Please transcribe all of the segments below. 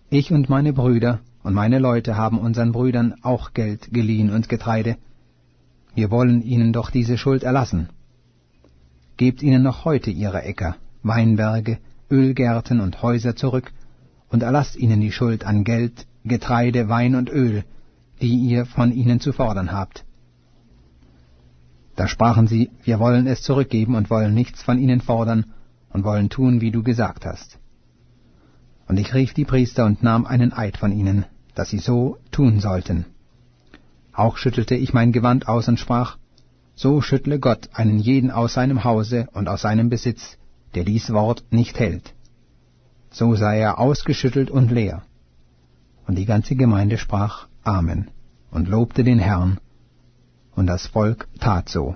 Ich und meine Brüder und meine Leute haben unseren Brüdern auch Geld geliehen und Getreide. Wir wollen ihnen doch diese Schuld erlassen. Gebt ihnen noch heute ihre Äcker, Weinberge, Ölgärten und Häuser zurück und erlasst ihnen die Schuld an Geld, Getreide, Wein und Öl, die ihr von ihnen zu fordern habt. Da sprachen sie, wir wollen es zurückgeben und wollen nichts von ihnen fordern und wollen tun, wie du gesagt hast. Und ich rief die Priester und nahm einen Eid von ihnen, dass sie so tun sollten. Auch schüttelte ich mein Gewand aus und sprach, so schüttle Gott einen jeden aus seinem Hause und aus seinem Besitz, der dies Wort nicht hält. So sei er ausgeschüttelt und leer. Und die ganze Gemeinde sprach Amen und lobte den Herrn, und das Volk tat so.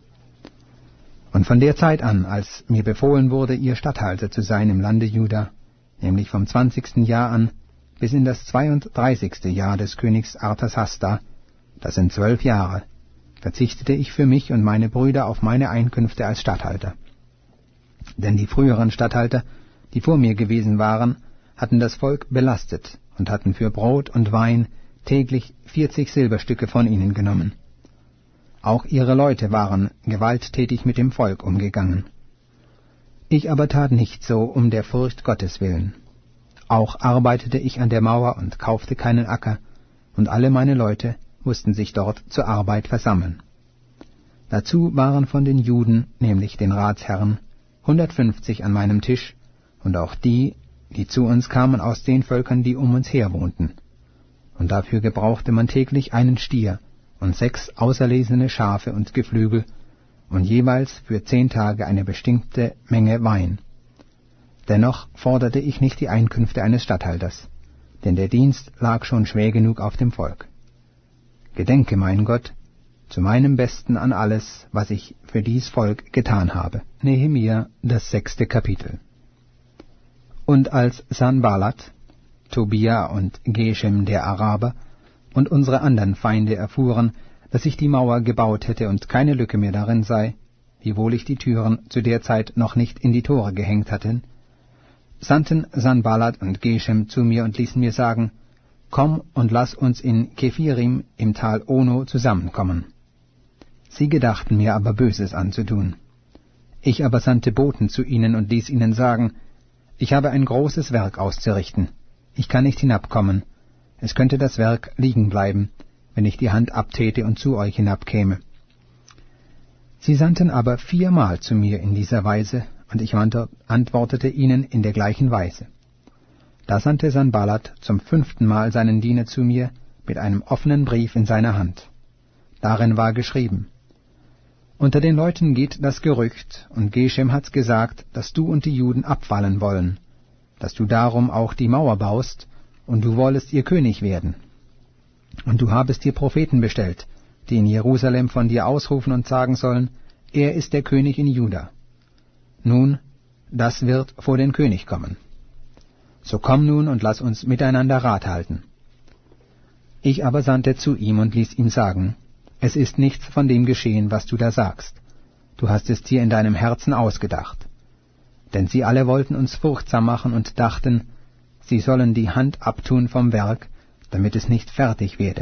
Und von der Zeit an, als mir befohlen wurde, ihr Statthalter zu sein im Lande Juda, nämlich vom 20. Jahr an bis in das 32. Jahr des Königs Artasasta, das sind 12 Jahre, verzichtete ich für mich und meine Brüder auf meine Einkünfte als Statthalter. Denn die früheren Statthalter, die vor mir gewesen waren, hatten das Volk belastet und hatten für Brot und Wein täglich 40 Silberstücke von ihnen genommen. Auch ihre Leute waren gewalttätig mit dem Volk umgegangen. Ich aber tat nicht so um der Furcht Gottes willen. Auch arbeitete ich an der Mauer und kaufte keinen Acker, und alle meine Leute mussten sich dort zur Arbeit versammeln. Dazu waren von den Juden, nämlich den Ratsherren, 150 an meinem Tisch, und auch die, die zu uns kamen aus den Völkern, die um uns her wohnten. Und dafür gebrauchte man täglich einen Stier und 6 auserlesene Schafe und Geflügel, und jeweils für 10 Tage eine bestimmte Menge Wein. Dennoch forderte ich nicht die Einkünfte eines Statthalters, denn der Dienst lag schon schwer genug auf dem Volk. Gedenke, mein Gott, zu meinem Besten an alles, was ich für dies Volk getan habe. Nehemia, das 6. Kapitel. Und als Sanballat, Tobia und Geshem der Araber und unsere anderen Feinde erfuhren, dass ich die Mauer gebaut hätte und keine Lücke mehr darin sei, wiewohl ich die Türen zu der Zeit noch nicht in die Tore gehängt hatte, sandten Sanballat und Geshem zu mir und ließen mir sagen, komm und lass uns in Kephirim im Tal Ono zusammenkommen. Sie gedachten mir aber Böses anzutun. Ich aber sandte Boten zu ihnen und ließ ihnen sagen, ich habe ein großes Werk auszurichten. Ich kann nicht hinabkommen. Es könnte das Werk liegen bleiben, wenn ich die Hand abtäte und zu euch hinabkäme. Sie sandten aber 4-mal zu mir in dieser Weise, und ich antwortete ihnen in der gleichen Weise. Da sandte Sanballat zum 5. Mal seinen Diener zu mir mit einem offenen Brief in seiner Hand. Darin war geschrieben, unter den Leuten geht das Gerücht, und Geshem hat's gesagt, dass du und die Juden abfallen wollen, dass du darum auch die Mauer baust, und du wollest ihr König werden. Und du habest dir Propheten bestellt, die in Jerusalem von dir ausrufen und sagen sollen, er ist der König in Juda. Nun, das wird vor den König kommen. So komm nun und lass uns miteinander Rat halten. Ich aber sandte zu ihm und ließ ihm sagen, es ist nichts von dem geschehen, was du da sagst. Du hast es dir in deinem Herzen ausgedacht. Denn sie alle wollten uns furchtsam machen und dachten, sie sollen die Hand abtun vom Werk, damit es nicht fertig werde.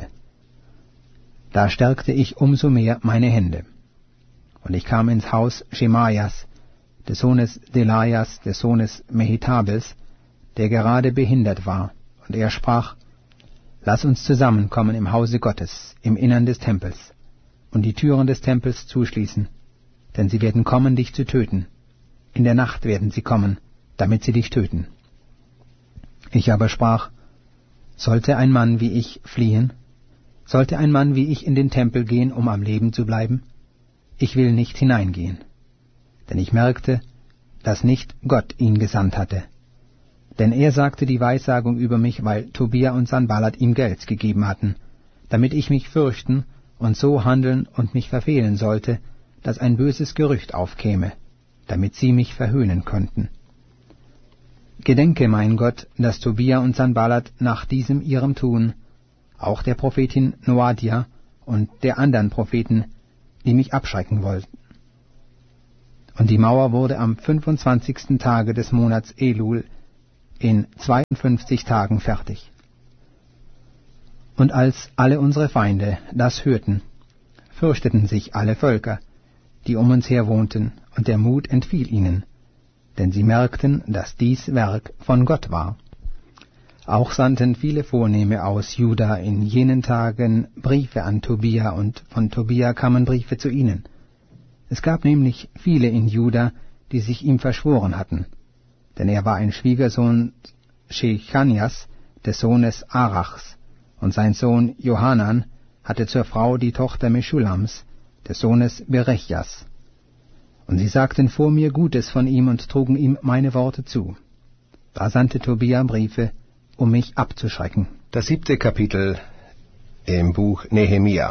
Da stärkte ich umso mehr meine Hände. Und ich kam ins Haus Schemaias, des Sohnes Delaias, des Sohnes Mehetabels, der gerade behindert war, und er sprach, lass uns zusammenkommen im Hause Gottes, im Innern des Tempels, und die Türen des Tempels zuschließen, denn sie werden kommen, dich zu töten. In der Nacht werden sie kommen, damit sie dich töten. Ich aber sprach, sollte ein Mann wie ich fliehen? Sollte ein Mann wie ich in den Tempel gehen, um am Leben zu bleiben? Ich will nicht hineingehen. Denn ich merkte, dass nicht Gott ihn gesandt hatte. Denn er sagte die Weissagung über mich, weil Tobia und Sanballat ihm Geld gegeben hatten, damit ich mich fürchten und so handeln und mich verfehlen sollte, dass ein böses Gerücht aufkäme, damit sie mich verhöhnen könnten. Gedenke, mein Gott, dass Tobia und Sanballat nach diesem ihrem Tun, auch der Prophetin Noadia und der anderen Propheten, die mich abschrecken wollten. Und die Mauer wurde am 25. Tage des Monats Elul, in 52 Tagen fertig. Und als alle unsere Feinde das hörten, fürchteten sich alle Völker, die um uns her wohnten, und der Mut entfiel ihnen, denn sie merkten, dass dies Werk von Gott war. Auch sandten viele Vornehme aus Juda in jenen Tagen Briefe an Tobia, und von Tobia kamen Briefe zu ihnen. Es gab nämlich viele in Juda, die sich ihm verschworen hatten, denn er war ein Schwiegersohn Schechanias, des Sohnes Arachs, und sein Sohn Johanan hatte zur Frau die Tochter Meschulams, des Sohnes Berechjas. Und sie sagten vor mir Gutes von ihm und trugen ihm meine Worte zu. Da sandte Tobia Briefe, um mich abzuschrecken. Das 7. Kapitel im Buch Nehemia.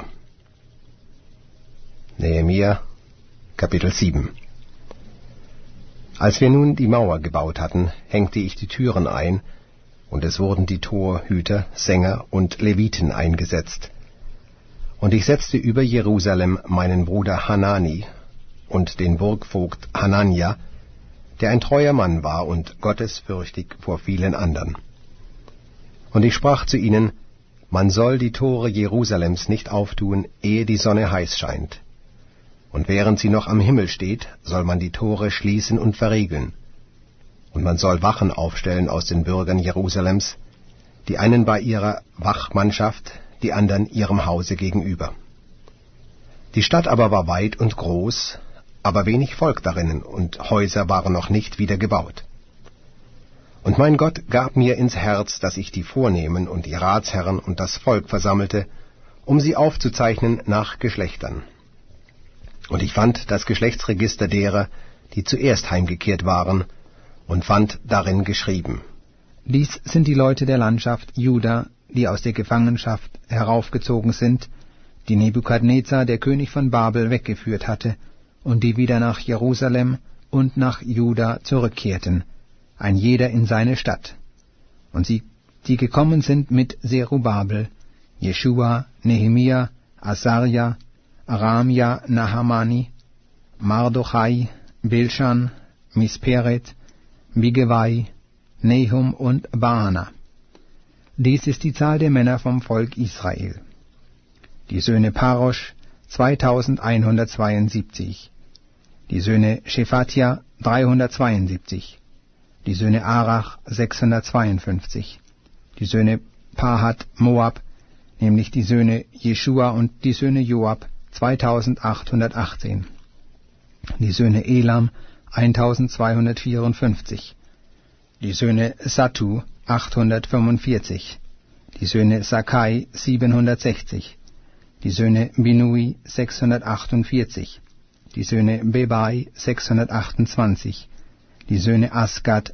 Nehemia, Kapitel 7. Als wir nun die Mauer gebaut hatten, hängte ich die Türen ein, und es wurden die Torhüter, Sänger und Leviten eingesetzt. Und ich setzte über Jerusalem meinen Bruder Hanani und den Burgvogt Hanania, der ein treuer Mann war und gottesfürchtig vor vielen andern. Und ich sprach zu ihnen, man soll die Tore Jerusalems nicht auftun, ehe die Sonne heiß scheint. Und während sie noch am Himmel steht, soll man die Tore schließen und verriegeln. Und man soll Wachen aufstellen aus den Bürgern Jerusalems, die einen bei ihrer Wachmannschaft, die anderen ihrem Hause gegenüber. Die Stadt aber war weit und groß, aber wenig Volk darinnen, und Häuser waren noch nicht wieder gebaut. Und mein Gott gab mir ins Herz, dass ich die Vornehmen und die Ratsherren und das Volk versammelte, um sie aufzuzeichnen nach Geschlechtern. Und ich fand das Geschlechtsregister derer, die zuerst heimgekehrt waren, und fand darin geschrieben: Dies sind die Leute der Landschaft Juda, die aus der Gefangenschaft heraufgezogen sind, die Nebukadnezar, der König von Babel, weggeführt hatte, und die wieder nach Jerusalem und nach Juda zurückkehrten, ein jeder in seine Stadt. Und sie, die gekommen sind mit Zerubabel, Jeschua, Nehemia, Asaria, Aramia, Nahamani, Mardochai, Bilschan, Misperet, Bigewai, Nehum und Baana. Dies ist die Zahl der Männer vom Volk Israel. Die Söhne Parosch 2172, die Söhne Shephatia 372, die Söhne Arach 652, die Söhne Pahat Moab, nämlich die Söhne Jeschua und die Söhne Joab 2818, die Söhne Elam 1254, die Söhne Sattu 845, die Söhne Sakai 760, die Söhne Binui 648, die Söhne Bebai 628, die Söhne Asgad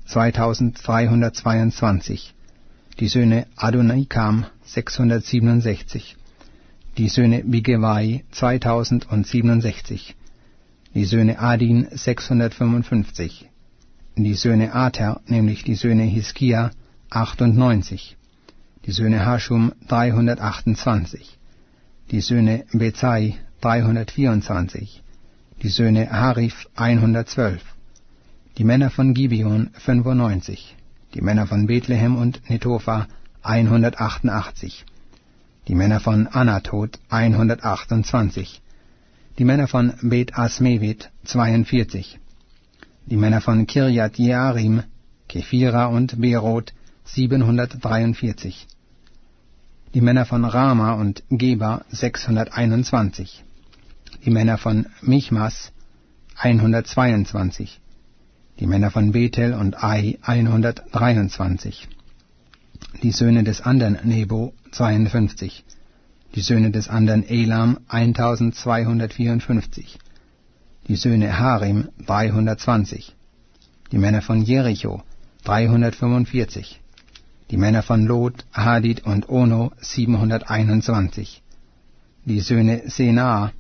2322, die Söhne Adonikam 667, die Söhne Bigewai 2067, die Söhne Adin 655, die Söhne Ater, nämlich die Söhne Hiskia 98, die Söhne Haschum 328, die Söhne Bezai 324, die Söhne Harif 112, die Männer von Gibeon 95, die Männer von Bethlehem und Netopha 188, die Männer von Anatot 128, die Männer von Bet Asmevit 42, die Männer von Kirjat Jearim, Kephira und Beerot 743, die Männer von Rama und Geba 621, die Männer von Michmas 122, die Männer von Bethel und Ai 123, die Söhne des andern Nebo 52, die Söhne des andern Elam 1254, die Söhne Harim 320, die Männer von Jericho 345, die Männer von Lot, Hadid und Ono 721, die Söhne Senaa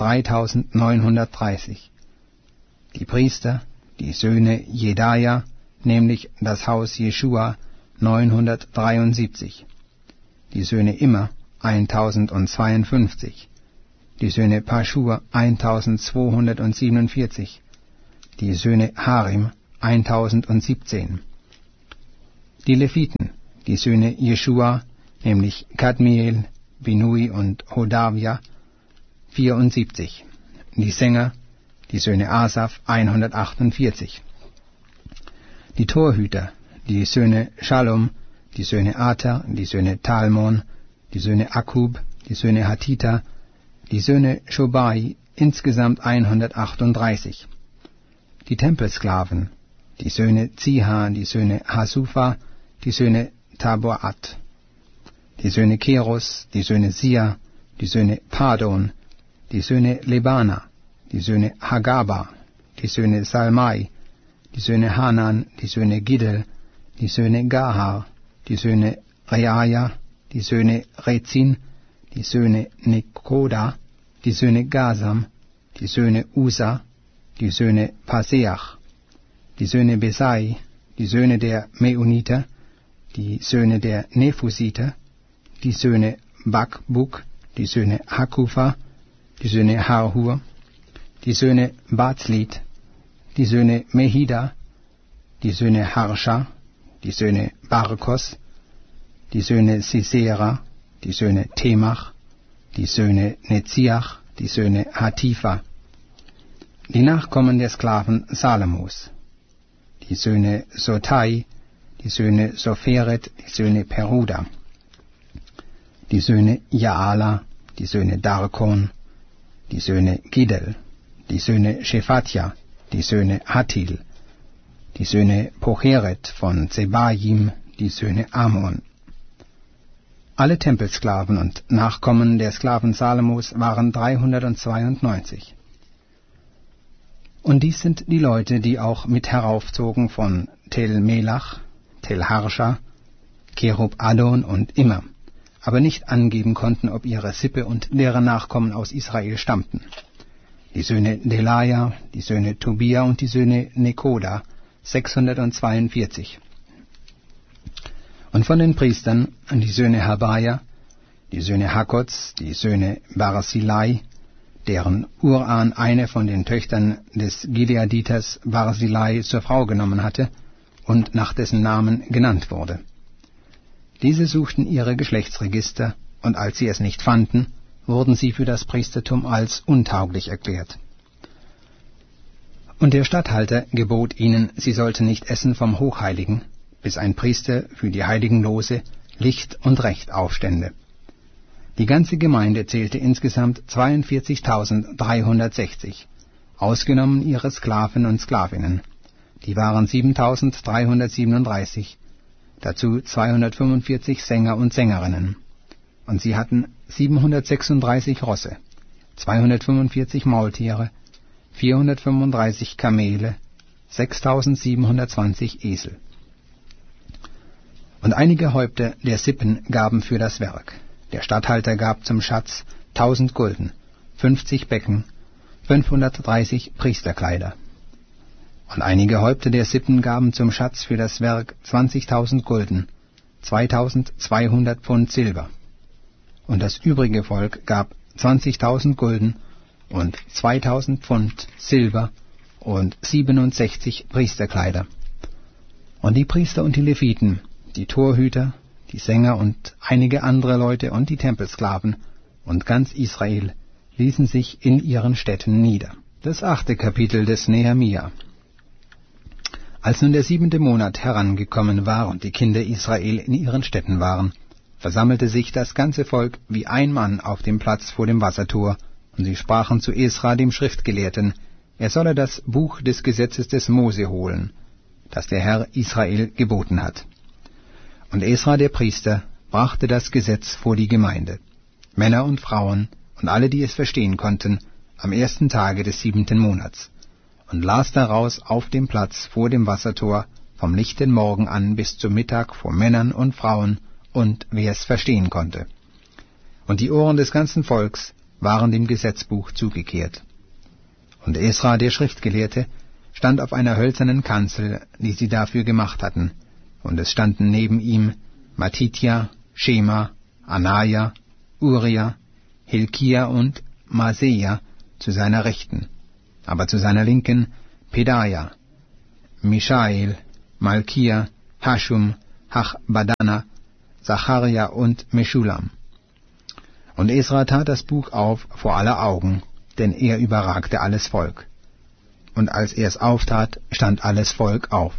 3930, die Priester, die Söhne Jedaja, nämlich das Haus Jeschua 973, die Söhne Immer 1052, die Söhne Paschur 1247, die Söhne Harim 1017, Die Leviten, die Söhne Jeschua, nämlich Kadmiel, Binui und Hodavia, 74. Die Sänger, die Söhne Asaf, 148. Die Torhüter, die Söhne Shalom, die Söhne Ater, die Söhne Talmon, die Söhne Akub, die Söhne Hatita, die Söhne Shobai, insgesamt 138. Die Tempelsklaven, die Söhne Ziha, die Söhne Hasufa, die Söhne Taboat, die Söhne Keros, die Söhne Sia, die Söhne Padon, die Söhne Lebana, die Söhne Hagaba, die Söhne Salmai, die Söhne Hanan, die Söhne Giddel, die Söhne Gahar, die Söhne Reaja, die Söhne Rezin, die Söhne Nekoda, die Söhne Gasam, die Söhne Usa, die Söhne Paseach, die Söhne Besai, die Söhne der Meuniter, die Söhne der Nephusiter, die Söhne Bakbuk, die Söhne Hakufa, die Söhne Harhur, die Söhne Bazlit, die Söhne Mehida, die Söhne Harsha, die Söhne Barkos, die Söhne Sisera, die Söhne Temach, die Söhne Netziach, die Söhne Hatifa, die Nachkommen der Sklaven Salomos, die Söhne Sotai, die Söhne Sopheret, die Söhne Peruda, die Söhne Jaala, die Söhne Darkon, die Söhne Giddel, die Söhne Shephatja, die Söhne Hattil, die Söhne Pocheret von Zebaim, die Söhne Ammon. Alle Tempelsklaven und Nachkommen der Sklaven Salomos waren 392. Und dies sind die Leute, die auch mit heraufzogen von Tel Melach, Tel Harsha, Kerub Adon und Immer, aber nicht angeben konnten, ob ihre Sippe und deren Nachkommen aus Israel stammten. Die Söhne Delaja, die Söhne Tobia und die Söhne Nekoda, 642. Und von den Priestern die Söhne Habaja, die Söhne Hakots, die Söhne Barzillai, deren Uran eine von den Töchtern des Gileaditers Barzillai zur Frau genommen hatte und nach dessen Namen genannt wurde. Diese suchten ihre Geschlechtsregister, und als sie es nicht fanden, wurden sie für das Priestertum als untauglich erklärt. Und der Statthalter gebot ihnen, sie sollten nicht essen vom Hochheiligen, bis ein Priester für die heiligen Lose Licht und Recht aufstände. Die ganze Gemeinde zählte insgesamt 42.360, ausgenommen ihre Sklaven und Sklavinnen. Die waren 7.337, dazu 245 Sänger und Sängerinnen. Und sie hatten 736 Rosse, 245 Maultiere, 435 Kamele, 6.720 Esel. Und einige Häupter der Sippen gaben für das Werk. Der Statthalter gab zum Schatz 1000 Gulden, 50 Becken, 530 Priesterkleider. Und einige Häupter der Sippen gaben zum Schatz für das Werk 20.000 Gulden, 2.200 Pfund Silber. Und das übrige Volk gab 20.000 Gulden und 2.000 Pfund Silber und 67 Priesterkleider. Und die Priester und die Leviten, die Torhüter, die Sänger und einige andere Leute und die Tempelsklaven und ganz Israel ließen sich in ihren Städten nieder. Das 8. Kapitel des Nehemia. Als nun der 7. Monat herangekommen war und die Kinder Israel in ihren Städten waren, versammelte sich das ganze Volk wie ein Mann auf dem Platz vor dem Wassertor, und sie sprachen zu Esra, dem Schriftgelehrten, er solle das Buch des Gesetzes des Mose holen, das der Herr Israel geboten hat. Und Esra, der Priester, brachte das Gesetz vor die Gemeinde, Männer und Frauen und alle, die es verstehen konnten, am 1. Tage des 7. Monats, und las daraus auf dem Platz vor dem Wassertor vom lichten Morgen an bis zum Mittag vor Männern und Frauen und wer es verstehen konnte. Und die Ohren des ganzen Volks waren dem Gesetzbuch zugekehrt. Und Esra, der Schriftgelehrte, stand auf einer hölzernen Kanzel, die sie dafür gemacht hatten, und es standen neben ihm Matitja, Schema, Anaja, Uria, Hilkia und Maseja zu seiner Rechten, aber zu seiner Linken Pedaja, Mishael, Malkia, Hashum, Hachbadana, Zacharia und Meschulam. Und Esra tat das Buch auf vor aller Augen, denn er überragte alles Volk. Und als er es auftat, stand alles Volk auf.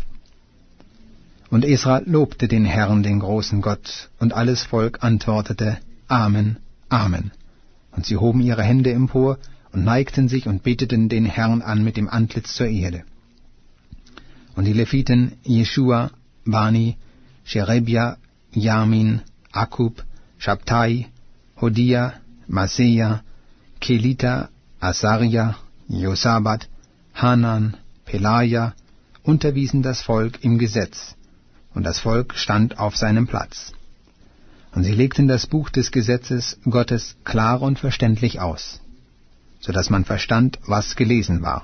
Und Esra lobte den Herrn, den großen Gott, und alles Volk antwortete, Amen, Amen. Und sie hoben ihre Hände empor und neigten sich und beteten den Herrn an mit dem Antlitz zur Erde. Und die Leviten Jeschua, Bani, Sherebia, Jamin, Akub, Schabtai, Hodia, Maseja, Kelita, Asaria, Josabat, Hanan, Pelaja, unterwiesen das Volk im Gesetz, und das Volk stand auf seinem Platz. Und sie legten das Buch des Gesetzes Gottes klar und verständlich aus, so dass man verstand, was gelesen war.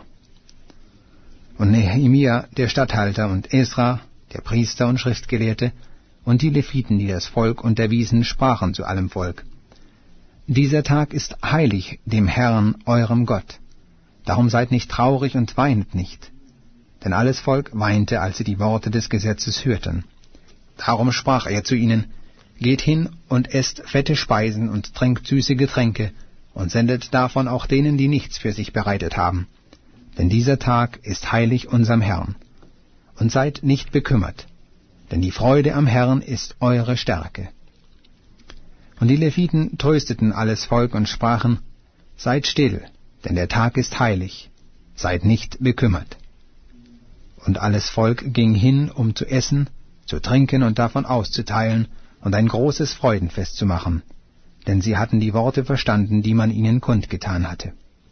Und Nehemia, der Statthalter, und Esra, der Priester und Schriftgelehrte, und die Leviten, die das Volk unterwiesen, sprachen zu allem Volk: Dieser Tag ist heilig dem Herrn, eurem Gott. Darum seid nicht traurig und weinet nicht. Denn alles Volk weinte, als sie die Worte des Gesetzes hörten. Darum sprach er zu ihnen: Geht hin und esst fette Speisen und trinkt süße Getränke und sendet davon auch denen, die nichts für sich bereitet haben. Denn dieser Tag ist heilig unserem Herrn. Und seid nicht bekümmert, denn die Freude am Herrn ist eure Stärke. Und die Leviten trösteten alles Volk und sprachen: Seid still, denn der Tag ist heilig, seid nicht bekümmert. Und alles Volk ging hin, um zu essen, zu trinken und davon auszuteilen und ein großes Freudenfest zu machen, denn sie hatten die Worte verstanden, die man ihnen kundgetan hatte.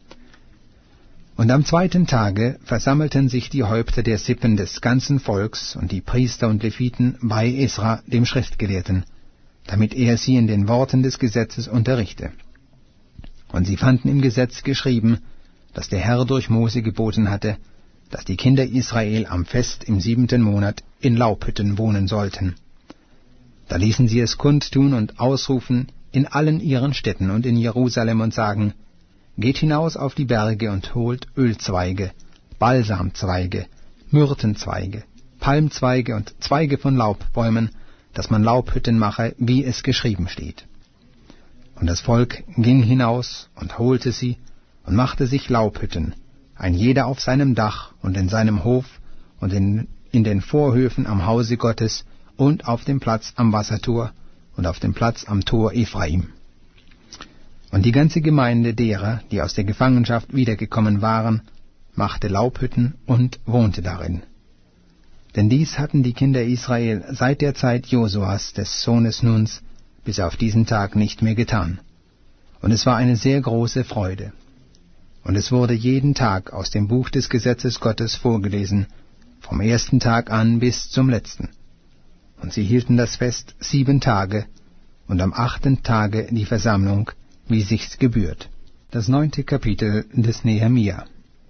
Und am 2. Tage versammelten sich die Häupter der Sippen des ganzen Volks und die Priester und Leviten bei Esra, dem Schriftgelehrten, damit er sie in den Worten des Gesetzes unterrichte. Und sie fanden im Gesetz geschrieben, dass der Herr durch Mose geboten hatte, dass die Kinder Israel am Fest im 7. Monat in Laubhütten wohnen sollten. Da ließen sie es kundtun und ausrufen in allen ihren Städten und in Jerusalem und sagen: Geht hinaus auf die Berge und holt Ölzweige, Balsamzweige, Myrtenzweige, Palmzweige und Zweige von Laubbäumen, dass man Laubhütten mache, wie es geschrieben steht. Und das Volk ging hinaus und holte sie und machte sich Laubhütten, ein jeder auf seinem Dach und in seinem Hof und in den Vorhöfen am Hause Gottes und auf dem Platz am Wassertor und auf dem Platz am Tor Ephraim. Und die ganze Gemeinde derer, die aus der Gefangenschaft wiedergekommen waren, machte Laubhütten und wohnte darin. Denn dies hatten die Kinder Israel seit der Zeit Josuas, des Sohnes Nuns, bis auf diesen Tag nicht mehr getan. Und es war eine sehr große Freude. Und es wurde jeden Tag aus dem Buch des Gesetzes Gottes vorgelesen, vom 1. Tag an bis zum letzten. Und sie hielten das Fest 7 Tage und am 8. Tage die Versammlung, wie sich's gebührt. Das 9. Kapitel des Nehemia.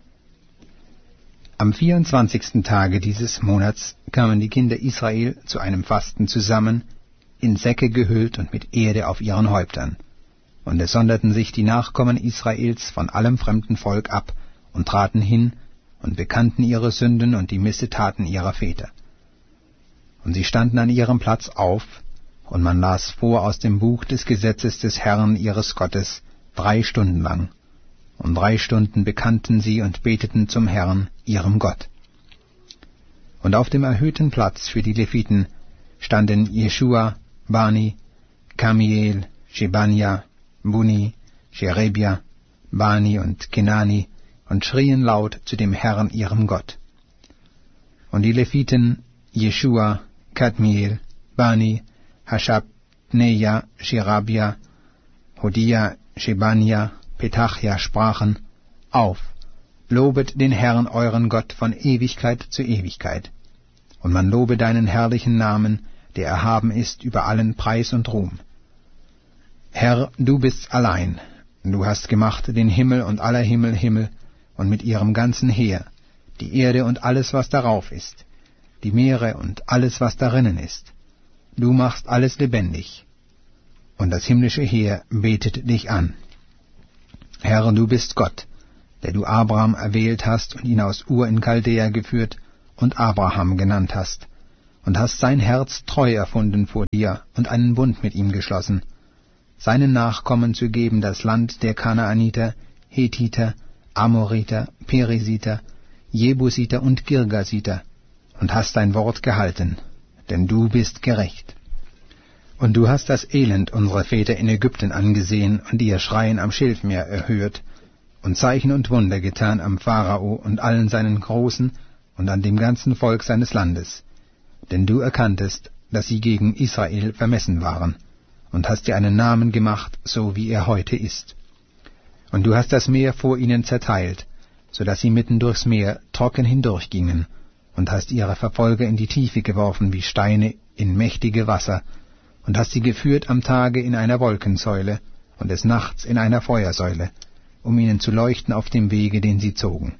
Am 24. Tage dieses Monats kamen die Kinder Israel zu einem Fasten zusammen, in Säcke gehüllt und mit Erde auf ihren Häuptern. Und es sonderten sich die Nachkommen Israels von allem fremden Volk ab und traten hin und bekannten ihre Sünden und die Missetaten ihrer Väter. Und sie standen an ihrem Platz auf, und man las vor aus dem Buch des Gesetzes des Herrn ihres Gottes 3 Stunden lang. Und 3 Stunden bekannten sie und beteten zum Herrn, ihrem Gott. Und auf dem erhöhten Platz für die Leviten standen Jeschua, Bani, Kamiel, Shebania, Buni, Sherebia, Bani und Kenani und schrien laut zu dem Herrn, ihrem Gott. Und die Leviten Jeschua, Kadmiel, Bani, Hashabneja, Sherebia, Hodia, Shebania, Petachia sprachen: Auf, lobet den Herrn euren Gott von Ewigkeit zu Ewigkeit. Und man lobe deinen herrlichen Namen, der erhaben ist über allen Preis und Ruhm. Herr, du bist allein, du hast gemacht den Himmel und aller Himmel und mit ihrem ganzen Heer, die Erde und alles, was darauf ist, die Meere und alles, was darinnen ist. Du machst alles lebendig, und das himmlische Heer betet dich an. Herr, du bist Gott, der du Abraham erwählt hast und ihn aus Ur in Chaldea geführt und Abraham genannt hast, und hast sein Herz treu erfunden vor dir und einen Bund mit ihm geschlossen, seinen Nachkommen zu geben das Land der Kanaaniter, Hethiter, Amoriter, Perisiter, Jebusiter und Girgasiter, und hast dein Wort gehalten, denn du bist gerecht. Und du hast das Elend unserer Väter in Ägypten angesehen und ihr Schreien am Schilfmeer erhört und Zeichen und Wunder getan am Pharao und allen seinen Großen und an dem ganzen Volk seines Landes. Denn du erkanntest, dass sie gegen Israel vermessen waren, und hast dir einen Namen gemacht, so wie er heute ist. Und du hast das Meer vor ihnen zerteilt, so dass sie mitten durchs Meer trocken hindurchgingen, und hast ihre Verfolger in die Tiefe geworfen wie Steine in mächtige Wasser, und hast sie geführt am Tage in einer Wolkensäule und des Nachts in einer Feuersäule, um ihnen zu leuchten auf dem Wege, den sie zogen.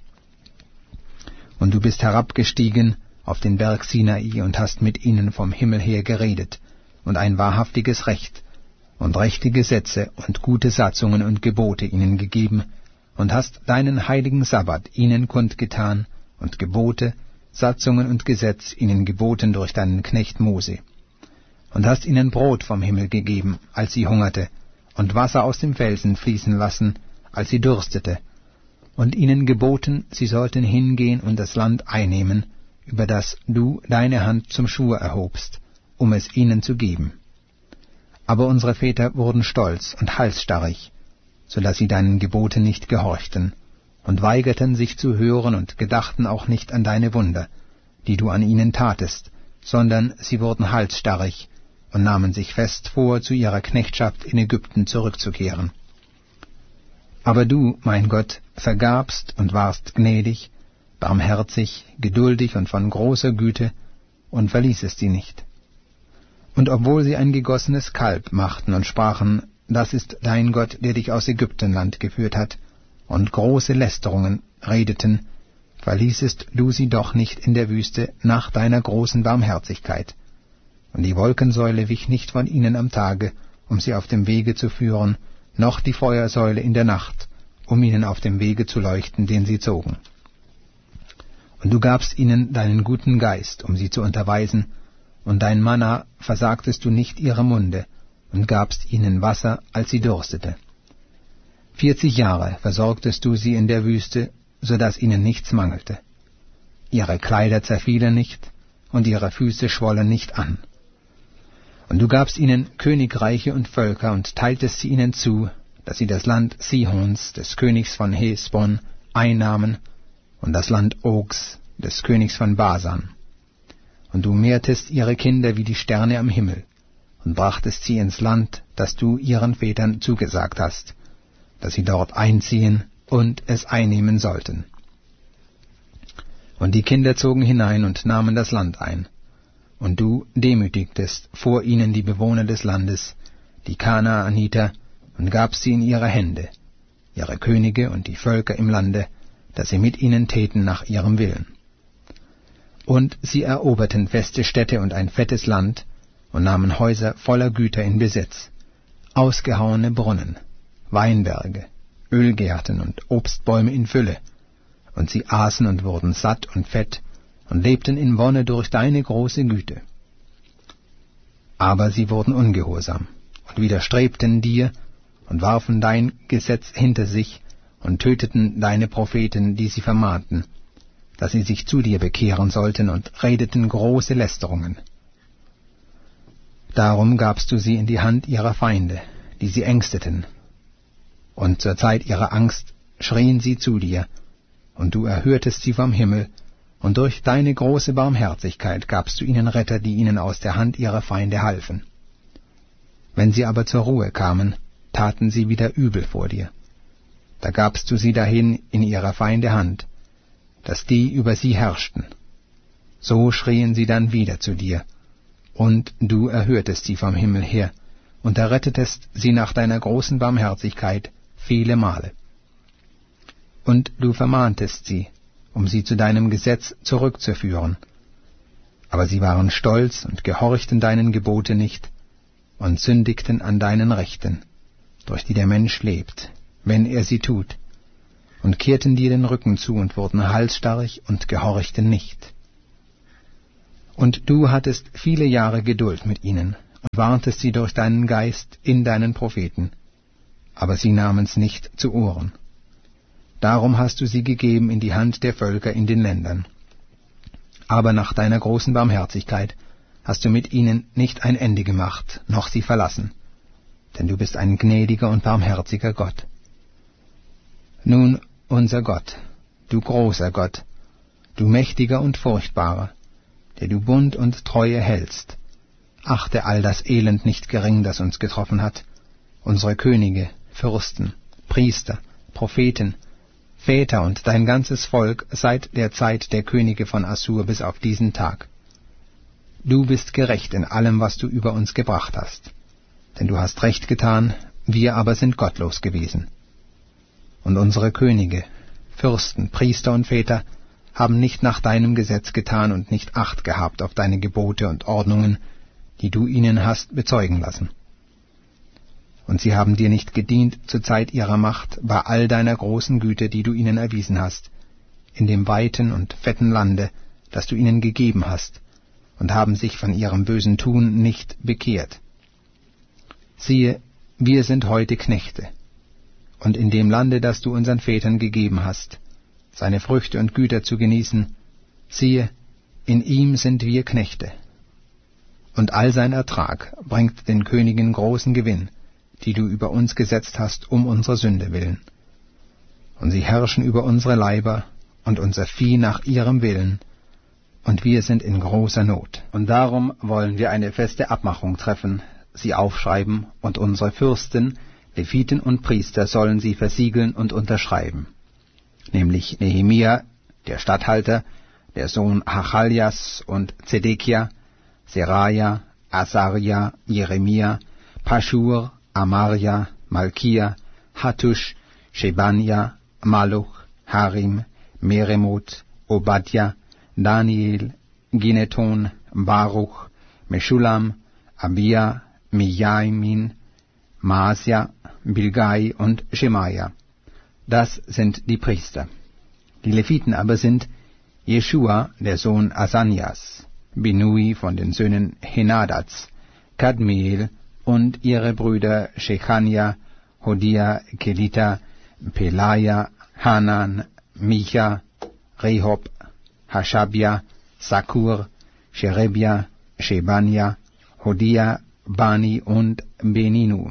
Und du bist herabgestiegen auf den Berg Sinai und hast mit ihnen vom Himmel her geredet, und ein wahrhaftiges Recht und rechte Gesetze und gute Satzungen und Gebote ihnen gegeben, und hast deinen heiligen Sabbat ihnen kundgetan, und Gebote, Satzungen und Gesetz ihnen geboten durch deinen Knecht Mose. Und hast ihnen Brot vom Himmel gegeben, als sie hungerte, und Wasser aus dem Felsen fließen lassen, als sie durstete, und ihnen geboten, sie sollten hingehen und das Land einnehmen, über das du deine Hand zum Schwur erhobst, um es ihnen zu geben. Aber unsere Väter wurden stolz und halsstarrig, so dass sie deinen Geboten nicht gehorchten, und weigerten sich zu hören und gedachten auch nicht an deine Wunder, die du an ihnen tatest, sondern sie wurden halsstarrig und nahmen sich fest vor, zu ihrer Knechtschaft in Ägypten zurückzukehren. Aber du, mein Gott, vergabst und warst gnädig, barmherzig, geduldig und von großer Güte, und verließest sie nicht. Und obwohl sie ein gegossenes Kalb machten und sprachen, das ist dein Gott, der dich aus Ägyptenland geführt hat, und große Lästerungen redeten, verließest du sie doch nicht in der Wüste nach deiner großen Barmherzigkeit. Und die Wolkensäule wich nicht von ihnen am Tage, um sie auf dem Wege zu führen, noch die Feuersäule in der Nacht, um ihnen auf dem Wege zu leuchten, den sie zogen. Und du gabst ihnen deinen guten Geist, um sie zu unterweisen, und dein Manna versagtest du nicht ihrem Munde, und gabst ihnen Wasser, als sie durstete. 40 Jahre versorgtest du sie in der Wüste, so dass ihnen nichts mangelte. Ihre Kleider zerfielen nicht, und ihre Füße schwollen nicht an. Und du gabst ihnen Königreiche und Völker und teiltest sie ihnen zu, dass sie das Land Sihons, des Königs von Hesbon, einnahmen, und das Land Ogs, des Königs von Basan. Und du mehrtest ihre Kinder wie die Sterne am Himmel, und brachtest sie ins Land, das du ihren Vätern zugesagt hast, dass sie dort einziehen und es einnehmen sollten. Und die Kinder zogen hinein und nahmen das Land ein. Und du demütigtest vor ihnen die Bewohner des Landes, die Kanaaniter, und gabst sie in ihre Hände, ihre Könige und die Völker im Lande, dass sie mit ihnen täten nach ihrem Willen. Und sie eroberten feste Städte und ein fettes Land und nahmen Häuser voller Güter in Besitz, ausgehauene Brunnen, Weinberge, Ölgärten und Obstbäume in Fülle, und sie aßen und wurden satt und fett und lebten in Wonne durch deine große Güte. Aber sie wurden ungehorsam und widerstrebten dir und warfen dein Gesetz hinter sich und töteten deine Propheten, die sie vermahnten, dass sie sich zu dir bekehren sollten, und redeten große Lästerungen. Darum gabst du sie in die Hand ihrer Feinde, die sie ängsteten, und zur Zeit ihrer Angst schrien sie zu dir, und du erhörtest sie vom Himmel, und durch deine große Barmherzigkeit gabst du ihnen Retter, die ihnen aus der Hand ihrer Feinde halfen. Wenn sie aber zur Ruhe kamen, taten sie wieder übel vor dir. Da gabst du sie dahin in ihrer Feinde Hand, dass die über sie herrschten. So schrien sie dann wieder zu dir, und du erhörtest sie vom Himmel her, und errettetest sie nach deiner großen Barmherzigkeit viele Male. Und du vermahntest sie, um sie zu deinem Gesetz zurückzuführen. Aber sie waren stolz und gehorchten deinen Gebote nicht und sündigten an deinen Rechten, durch die der Mensch lebt, wenn er sie tut, und kehrten dir den Rücken zu und wurden halsstarrig und gehorchten nicht. Und du hattest viele Jahre Geduld mit ihnen und warntest sie durch deinen Geist in deinen Propheten, aber sie nahmen's nicht zu Ohren. Darum hast du sie gegeben in die Hand der Völker in den Ländern. Aber nach deiner großen Barmherzigkeit hast du mit ihnen nicht ein Ende gemacht, noch sie verlassen, denn du bist ein gnädiger und barmherziger Gott. Nun, unser Gott, du großer Gott, du mächtiger und furchtbarer, der du Bund und Treue hältst, achte all das Elend nicht gering, das uns getroffen hat, unsere Könige, Fürsten, Priester, Propheten, Väter und dein ganzes Volk seit der Zeit der Könige von Assur bis auf diesen Tag. Du bist gerecht in allem, was du über uns gebracht hast, denn du hast Recht getan, wir aber sind gottlos gewesen. Und unsere Könige, Fürsten, Priester und Väter haben nicht nach deinem Gesetz getan und nicht Acht gehabt auf deine Gebote und Ordnungen, die du ihnen hast bezeugen lassen. Und sie haben dir nicht gedient zur Zeit ihrer Macht bei all deiner großen Güte, die du ihnen erwiesen hast, in dem weiten und fetten Lande, das du ihnen gegeben hast, und haben sich von ihrem bösen Tun nicht bekehrt. Siehe, wir sind heute Knechte, und in dem Lande, das du unseren Vätern gegeben hast, seine Früchte und Güter zu genießen, siehe, in ihm sind wir Knechte. Und all sein Ertrag bringt den Königen großen Gewinn, die du über uns gesetzt hast, um unserer Sünde willen. Und sie herrschen über unsere Leiber und unser Vieh nach ihrem Willen, und wir sind in großer Not. Und darum wollen wir eine feste Abmachung treffen, sie aufschreiben, und unsere Fürsten, Leviten und Priester sollen sie versiegeln und unterschreiben. Nämlich Nehemia, der Statthalter, der Sohn Hachaljas und Zedekia, Seraja, Asaria, Jeremia, Paschur, Amaria, Malkia, Hattusch, Shebania, Maluch, Harim, Meremot, Obadja, Daniel, Gineton, Baruch, Meschulam, Abia, Mijaimin, Maasia, Bilgai und Schemaja. Das sind die Priester. Die Leviten aber sind Jeschua, der Sohn Asanias, Binui von den Söhnen Henadats, Kadmiel und ihre Brüder Shechania, Hodia, Kelita, Pelaja, Hanan, Micha, Rehob, Hashabia, Sakur, Sherebia, Shebania, Hodia, Bani und Beninu.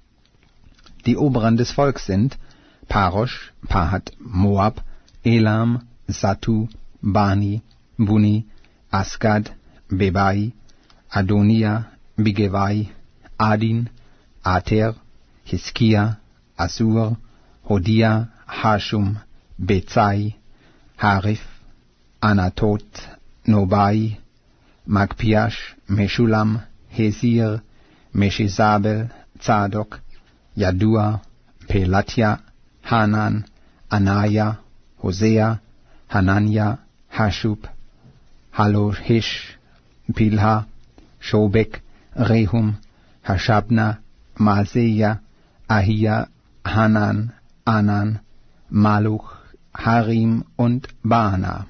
Die Oberen des Volks sind Parosh, Pahat, Moab, Elam, Satu, Bani, Buni, Asgad, Bebai, Adonia, Bigevai, Adin, Ater, Hiskia, Assur, Hodia, Hashum, Bezai, Harif, Anatot, Nobai, Magpiash, Meschulam, Hesir, Meshizabel, Zadok, Jadua, Pelatja, Hanan, Anaya, Hosea, Hanania, Hashub, Halohish, Pilha, Shobek, Rehum, Hashabna, Maaseia, Ahia, Hanan, Anan, Maluch, Harim und Baana.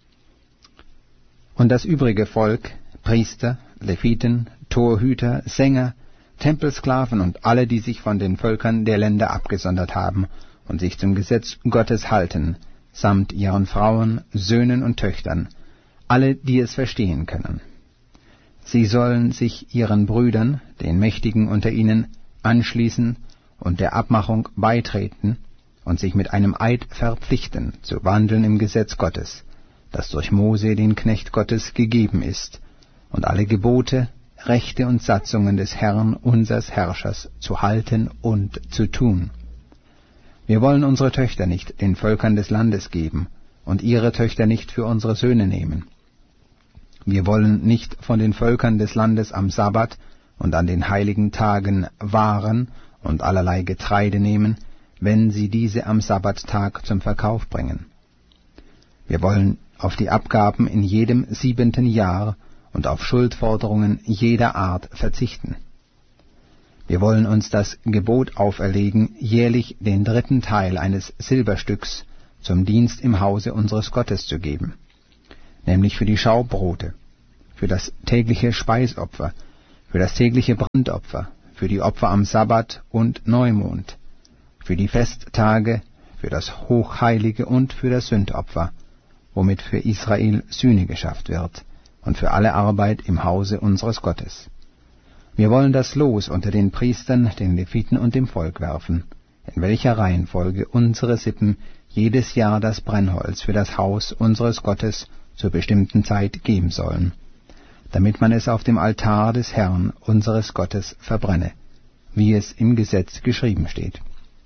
Und das übrige Volk, Priester, Leviten, Torhüter, Sänger, Tempelsklaven und alle, die sich von den Völkern der Länder abgesondert haben und sich zum Gesetz Gottes halten, samt ihren Frauen, Söhnen und Töchtern, alle, die es verstehen können. Sie sollen sich ihren Brüdern, den Mächtigen unter ihnen, anschließen und der Abmachung beitreten und sich mit einem Eid verpflichten, zu wandeln im Gesetz Gottes, das durch Mose, den Knecht Gottes, gegeben ist, und alle Gebote, Rechte und Satzungen des Herrn, unsers Herrschers, zu halten und zu tun. Wir wollen unsere Töchter nicht den Völkern des Landes geben und ihre Töchter nicht für unsere Söhne nehmen. Wir wollen nicht von den Völkern des Landes am Sabbat und an den heiligen Tagen Waren und allerlei Getreide nehmen, wenn sie diese am Sabbattag zum Verkauf bringen. Wir wollen auf die Abgaben in jedem 7. Jahr und auf Schuldforderungen jeder Art verzichten. Wir wollen uns das Gebot auferlegen, jährlich den 3. Teil eines Silberstücks zum Dienst im Hause unseres Gottes zu geben, nämlich für die Schaubrote, für das tägliche Speisopfer, für das tägliche Brandopfer, für die Opfer am Sabbat und Neumond, für die Festtage, für das Hochheilige und für das Sündopfer, womit für Israel Sühne geschafft wird, und für alle Arbeit im Hause unseres Gottes. Wir wollen das Los unter den Priestern, den Leviten und dem Volk werfen, in welcher Reihenfolge unsere Sippen jedes Jahr das Brennholz für das Haus unseres Gottes zur bestimmten Zeit geben sollen, damit man es auf dem Altar des Herrn, unseres Gottes, verbrenne, wie es im Gesetz geschrieben steht.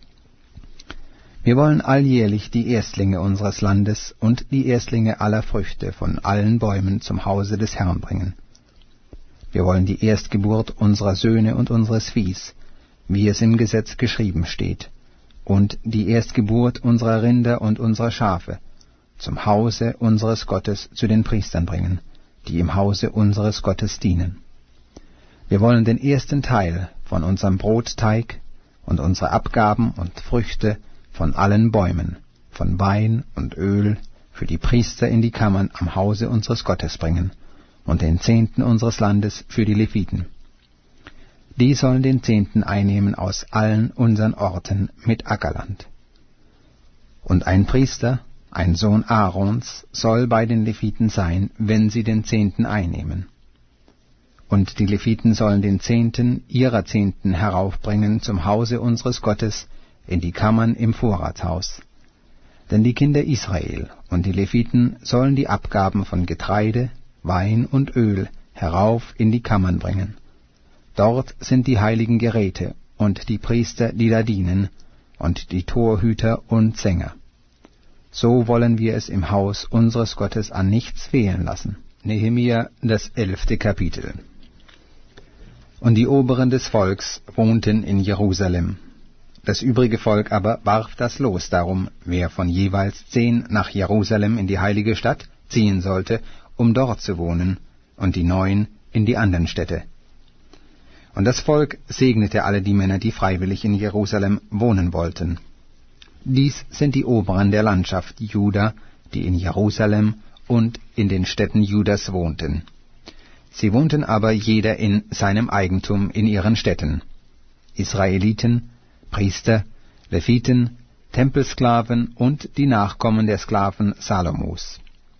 Wir wollen alljährlich die Erstlinge unseres Landes und die Erstlinge aller Früchte von allen Bäumen zum Hause des Herrn bringen. Wir wollen die Erstgeburt unserer Söhne und unseres Viehs, wie es im Gesetz geschrieben steht, und die Erstgeburt unserer Rinder und unserer Schafe zum Hause unseres Gottes zu den Priestern bringen, die im Hause unseres Gottes dienen. Wir wollen den ersten Teil von unserem Brotteig und unsere Abgaben und Früchte von allen Bäumen, von Wein und Öl, für die Priester in die Kammern am Hause unseres Gottes bringen, und den Zehnten unseres Landes für die Leviten. Die sollen den Zehnten einnehmen aus allen unseren Orten mit Ackerland. Und ein Priester, ein Sohn Aarons, soll bei den Leviten sein, wenn sie den Zehnten einnehmen. Und die Leviten sollen den Zehnten ihrer Zehnten heraufbringen zum Hause unseres Gottes in die Kammern im Vorratshaus. Denn die Kinder Israel und die Leviten sollen die Abgaben von Getreide, Wein und Öl herauf in die Kammern bringen. Dort sind die heiligen Geräte und die Priester, die da dienen, und die Torhüter und Sänger. So wollen wir es im Haus unseres Gottes an nichts fehlen lassen. Nehemia, das 11. Kapitel. Und die Oberen des Volks wohnten in Jerusalem. Das übrige Volk aber warf das Los darum, wer von jeweils 10 nach Jerusalem in die heilige Stadt ziehen sollte, um dort zu wohnen, und die 9 in die anderen Städte. Und das Volk segnete alle die Männer, die freiwillig in Jerusalem wohnen wollten. Dies sind die Oberen der Landschaft Juda, die in Jerusalem und in den Städten Judas wohnten. Sie wohnten aber jeder in seinem Eigentum in ihren Städten. Israeliten, Priester, Leviten, Tempelsklaven und die Nachkommen der Sklaven Salomos.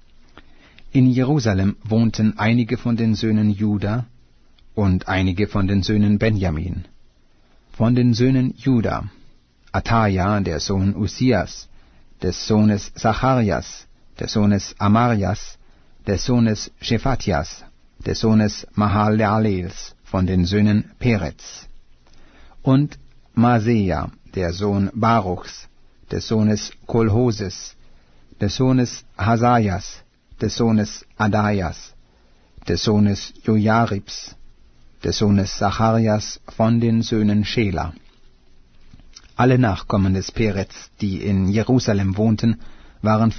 In Jerusalem wohnten einige von den Söhnen Juda und einige von den Söhnen Benjamin. Von den Söhnen Juda, Ataja, der Sohn Uzias, des Sohnes Zacharias, des Sohnes Amarias, des Sohnes Shephatias, des Sohnes Mahalalels, von den Söhnen Peretz. Und Maseja, der Sohn Baruchs, des Sohnes Kolhoses, des Sohnes Hasajas, des Sohnes Adajas, des Sohnes Jojaribs, des Sohnes Zacharias, von den Söhnen Schela. Alle Nachkommen des Peretz, die in Jerusalem wohnten, waren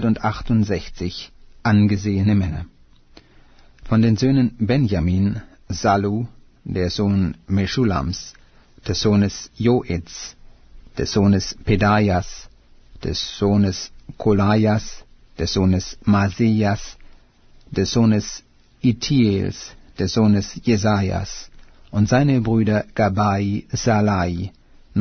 468 angesehene Männer. Von den Söhnen Benjamin, Sallu, der Sohn Meschulams, des Sohnes Joeds, des Sohnes Pedajas, des Sohnes Kolajas, des Sohnes Masejas, des Sohnes Itiels, des Sohnes Jesajas, und seine Brüder Gabai, Salai,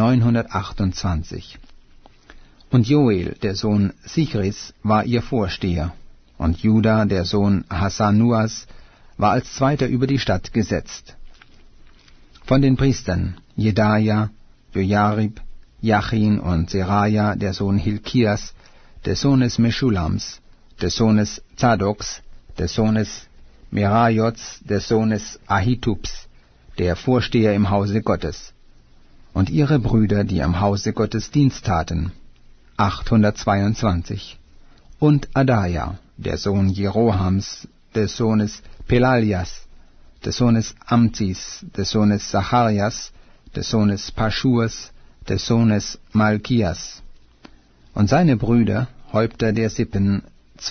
928. Und Joel, der Sohn Sichris, war ihr Vorsteher, und Juda, der Sohn Hasanuas, war als Zweiter über die Stadt gesetzt. Von den Priestern Jedaja, Jojarib, Jachin und Seraja, der Sohn Hilkias, des Sohnes Meschulams, des Sohnes Zadoks, des Sohnes Merajots, des Sohnes Ahitubs, der Vorsteher im Hause Gottes, und ihre Brüder, die am Hause Gottes Dienst taten, 822, und Adaja, der Sohn Jerohams, des Sohnes Pelaljas, des Sohnes Amzis, des Sohnes Zacharias, des Sohnes Paschurs, des Sohnes Malkias, und seine Brüder, Häupter der Sippen,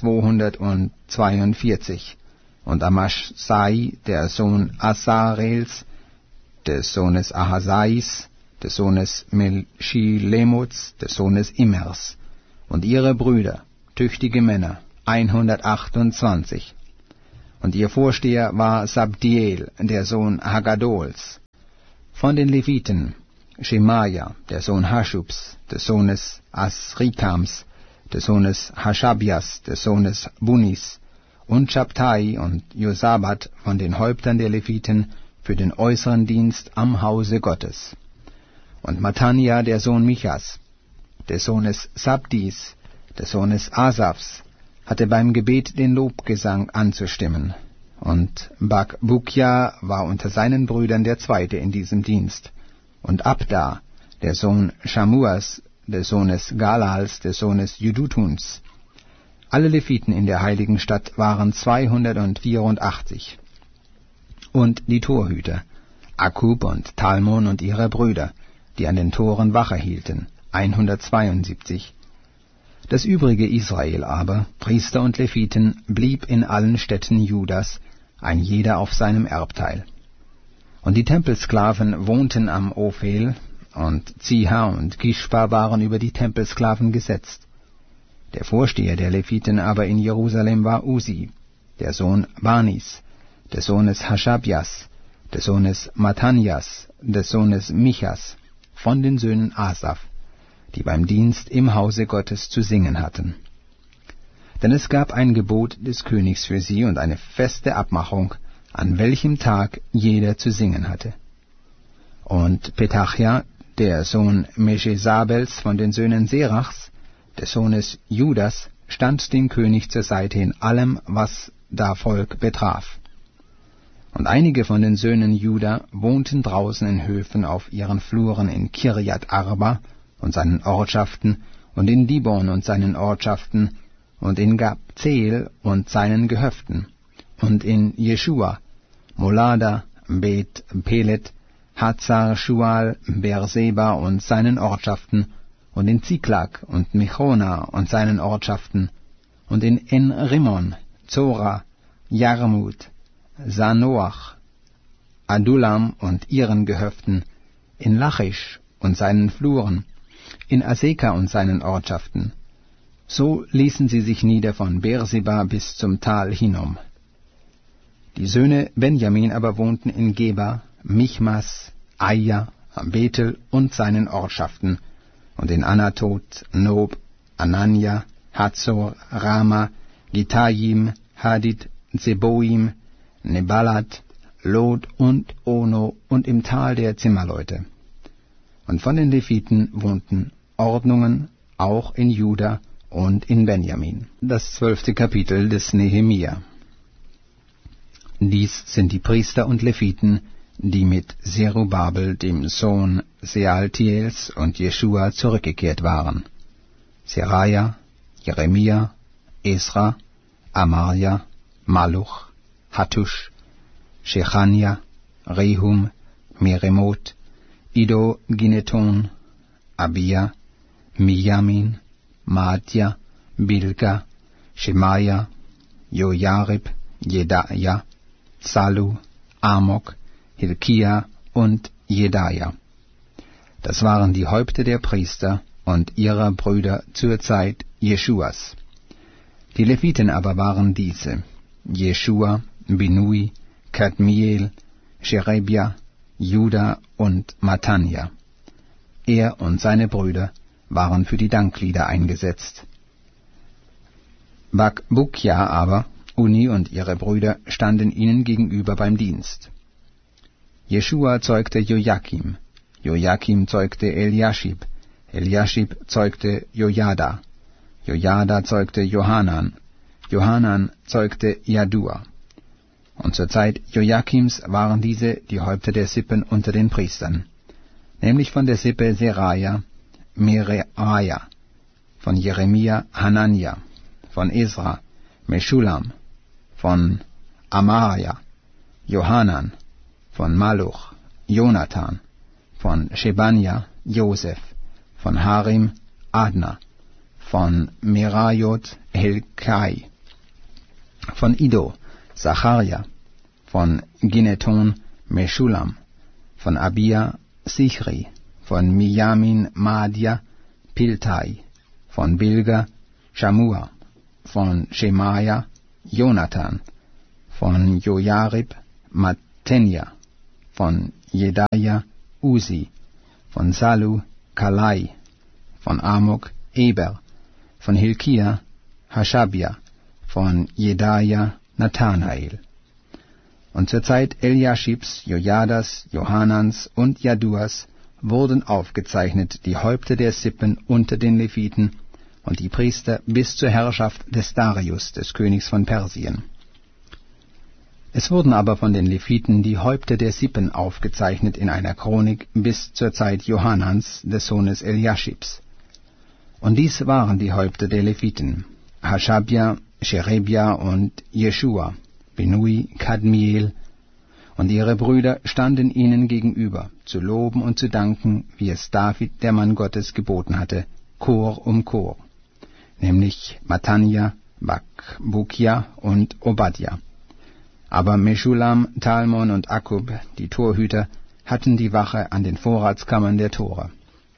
242, und Amaschsai, der Sohn Asarels, des Sohnes Ahasais, des Sohnes Meschilemots, des Sohnes Immers, und ihre Brüder, tüchtige Männer, 128. und ihr Vorsteher war Sabdiel, der Sohn Haggadols. Von den Leviten Schemaja, der Sohn Haschubs, des Sohnes Asrikams, des Sohnes Haschabias, des Sohnes Bunis, und Schabtai und Josabat von den Häuptern der Leviten für den äußeren Dienst am Hause Gottes. Und Matanja, der Sohn Michas, des Sohnes Sabdis, des Sohnes Asafs, hatte beim Gebet den Lobgesang anzustimmen. Und Bakbukja war unter seinen Brüdern der Zweite in diesem Dienst. Und Abda, der Sohn Shamuas, des Sohnes Galals, des Sohnes Jedutuns. Alle Leviten in der heiligen Stadt waren 284. Und die Torhüter, Akub und Talmon und ihre Brüder, die an den Toren Wache hielten, 172. Das übrige Israel aber, Priester und Leviten, blieb in allen Städten Judas, ein jeder auf seinem Erbteil. Und die Tempelsklaven wohnten am Ophel, und Ziha und Gishpa waren über die Tempelsklaven gesetzt. Der Vorsteher der Leviten aber in Jerusalem war Usi, der Sohn Banis, des Sohnes Haschabias, des Sohnes Matanias, des Sohnes Michas, von den Söhnen Asaf, die beim Dienst im Hause Gottes zu singen hatten. Denn es gab ein Gebot des Königs für sie und eine feste Abmachung, an welchem Tag jeder zu singen hatte. Und Petachia, der Sohn Meschesabels von den Söhnen Serachs, des Sohnes Judas, stand dem König zur Seite in allem, was da Volk betraf. Und einige von den Söhnen Juda wohnten draußen in Höfen auf ihren Fluren in Kirjat Arba und seinen Ortschaften und in Dibon und seinen Ortschaften und in Gabzeel und seinen Gehöften und in Jeschua, Molada, Bet Pelet, Hazar Shual, Beerseba und seinen Ortschaften und in Ziklag und Mechona und seinen Ortschaften und in En-Rimmon, Zora, Jarmut, Sanoach, Adulam und ihren Gehöften, in Lachisch und seinen Fluren, in Aseka und seinen Ortschaften. So ließen sie sich nieder von Beerseba bis zum Tal Hinnom. Die Söhne Benjamin aber wohnten in Geba, Michmas, Aia, Bethel und seinen Ortschaften, und in Anatot, Nob, Anania, Hazor, Rama, Gitajim, Hadid, Zeboim, Nebalat, Lod und Ono und im Tal der Zimmerleute. Und von den Leviten wohnten Ordnungen auch in Juda und in Benjamin. Das 12. Kapitel des Nehemia. Dies sind die Priester und Leviten, die mit Zerubabel, dem Sohn Sealtiels, und Jeschua zurückgekehrt waren. Seraja, Jeremia, Esra, Amarja, Maluch, Hattusch, Shechania, Rehum, Meremot, Ido, Gineton, Abia, Mijamin, Madja, Bilga, Shemaja, Jojarib, Jedaja, Salu, Amok, Hilkia und Jedaja. Das waren die Häupter der Priester und ihrer Brüder zur Zeit Jeschuas. Die Leviten aber waren diese: Jeschua, Binui, Kadmiel, Sherebia, Juda und Matanja. Er und seine Brüder waren für die Danklieder eingesetzt. Bakbukja aber, Uni und ihre Brüder standen ihnen gegenüber beim Dienst. Jeschua zeugte Jojakim, Jojakim zeugte Eliaschib, Eliaschib zeugte Jojada, Jojada zeugte Johanan, Johanan zeugte Jadua. Und zur Zeit Jojakims waren diese die Häupter der Sippen unter den Priestern, nämlich von der Sippe Seraja, Mereaja, von Jeremia Hanania, von Esra Meschulam, von Amaria Johanan, von Maluch Jonathan, von Shebania Josef, von Harim Adna, von Merajot Helkai, von Ido Zacharia, von Gineton Meschulam, von Abia Sichri, von Mijamin Madja Piltai, von Bilga Shamua, von Shemaja Jonathan, von Jojarib Mattenja, von Jedaja Uzi, von Salu Kalai, von Amok Eber, von Hilkia Hashabia, von Jedaja Nathanael. Und zur Zeit Eliaschibs, Jojadas, Johanans und Jaduas wurden aufgezeichnet die Häupter der Sippen unter den Leviten und die Priester bis zur Herrschaft des Darius, des Königs von Persien. Es wurden aber von den Leviten die Häupter der Sippen aufgezeichnet in einer Chronik bis zur Zeit Johanans, des Sohnes Eliaschibs. Und dies waren die Häupter der Leviten: Hashabia, Sherebia und Jeschua, Binui, Kadmiel, und ihre Brüder standen ihnen gegenüber, zu loben und zu danken, wie es David, der Mann Gottes, geboten hatte, Chor um Chor, nämlich Mattanja, Bakbukia und Obadja. Aber Meschulam, Talmon und Akkub, die Torhüter, hatten die Wache an den Vorratskammern der Tore.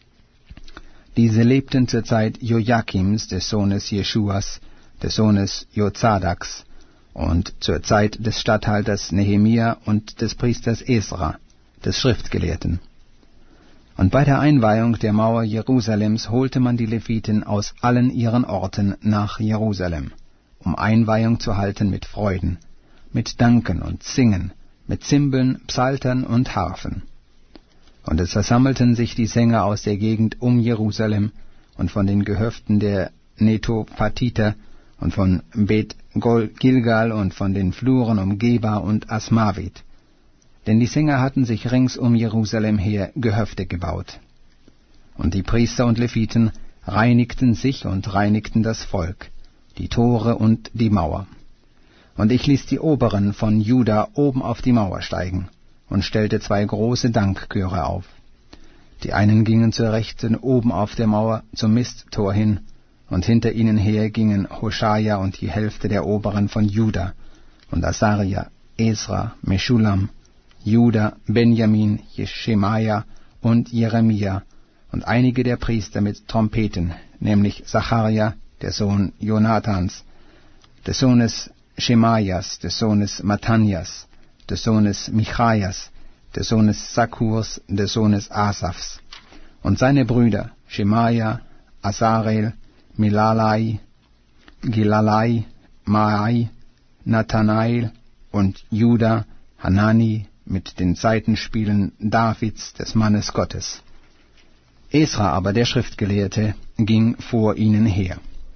Diese lebten zur Zeit Joachims, des Sohnes Jeschuas, des Sohnes Jozadaks, und zur Zeit des Statthalters Nehemia und des Priesters Esra, des Schriftgelehrten. Und bei der Einweihung der Mauer Jerusalems holte man die Leviten aus allen ihren Orten nach Jerusalem, um Einweihung zu halten mit Freuden, mit Danken und Singen, mit Zimbeln, Psaltern und Harfen. Und es versammelten sich die Sänger aus der Gegend um Jerusalem und von den Gehöften der Netophatiter und von Bet Gilgal und von den Fluren um Geba und Asmavit. Denn die Sänger hatten sich rings um Jerusalem her Gehöfte gebaut. Und die Priester und Leviten reinigten sich und reinigten das Volk, die Tore und die Mauer. Und ich ließ die Oberen von Juda oben auf die Mauer steigen und stellte 2 große Dankchöre auf. Die einen gingen zur Rechten oben auf der Mauer zum Misttor hin, und hinter ihnen her gingen Hoshaja und die Hälfte der Oberen von Juda, und Asaria, Esra, Meschulam, Juda, Benjamin, Jeschemaja und Jeremia, und einige der Priester mit Trompeten, nämlich Zacharia, der Sohn Jonathans, des Sohnes Schemajas, des Sohnes Mattanjas, des Sohnes Michajas, des Sohnes Sakkurs, des Sohnes Asafs, und seine Brüder Schemaja, Asarel, Milalai, Gilalai, Maai, Nathanael und Juda, Hanani mit den Saitenspielen Davids, des Mannes Gottes. Esra aber, der Schriftgelehrte, ging vor ihnen her.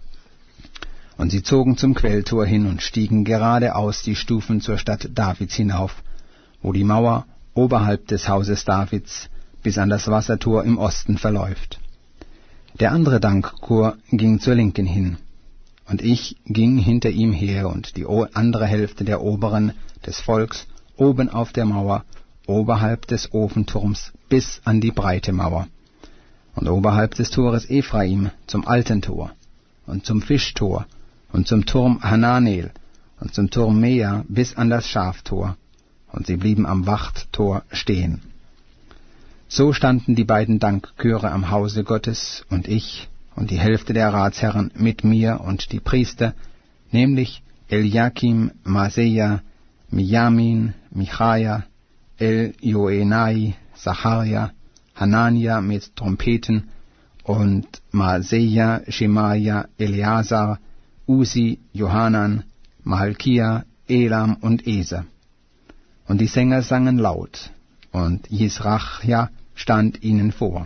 Und sie zogen zum Quelltor hin und stiegen geradeaus die Stufen zur Stadt Davids hinauf, wo die Mauer oberhalb des Hauses Davids bis an das Wassertor im Osten verläuft. Der andere Dankchor ging zur Linken hin, und ich ging hinter ihm her, und die andere Hälfte der Oberen des Volks oben auf der Mauer, oberhalb des Ofenturms bis an die breite Mauer, und oberhalb des Tores Ephraim zum alten Tor, und zum Fischtor, und zum Turm Hananel, und zum Turm Mea bis an das Schaftor, und sie blieben am Wachttor stehen. So standen die beiden Dankchöre am Hause Gottes, und ich und die Hälfte der Ratsherren mit mir und die Priester, nämlich Eliakim, Maseja, Mijamin, Michaja, Eljoenai, Zacharia, Hanania mit Trompeten und Maseja, Schemaja, Eleazar, Uzi, Johanan, Malkia, Elam und Eser. Und die Sänger sangen laut, und Jisrachja stand ihnen vor.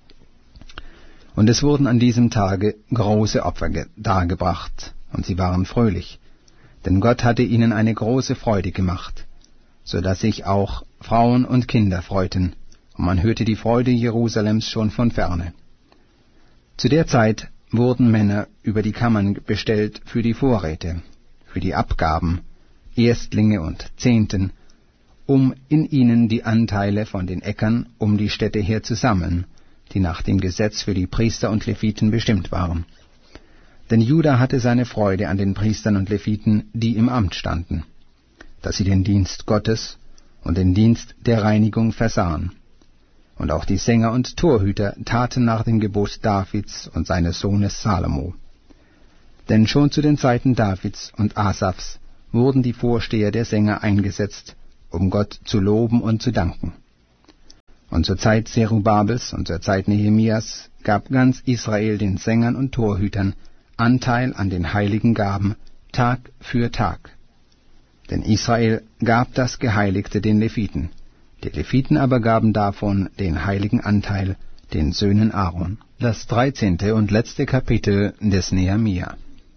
Und es wurden an diesem Tage große Opfer dargebracht, und sie waren fröhlich, denn Gott hatte ihnen eine große Freude gemacht, so dass sich auch Frauen und Kinder freuten, und man hörte die Freude Jerusalems schon von ferne. Zu der Zeit wurden Männer über die Kammern bestellt für die Vorräte, für die Abgaben, Erstlinge und Zehnten, um in ihnen die Anteile von den Äckern um die Städte her zu sammeln, die nach dem Gesetz für die Priester und Leviten bestimmt waren. Denn Juda hatte seine Freude an den Priestern und Leviten, die im Amt standen, dass sie den Dienst Gottes und den Dienst der Reinigung versahen. Und auch die Sänger und Torhüter taten nach dem Gebot Davids und seines Sohnes Salomo. Denn schon zu den Zeiten Davids und Asafs wurden die Vorsteher der Sänger eingesetzt, um Gott zu loben und zu danken. Und zur Zeit Zerubabels und zur Zeit Nehemias gab ganz Israel den Sängern und Torhütern Anteil an den heiligen Gaben, Tag für Tag. Denn Israel gab das Geheiligte den Leviten, die Leviten aber gaben davon den heiligen Anteil den Söhnen Aaron. Das 13. und letzte Kapitel des Nehemia.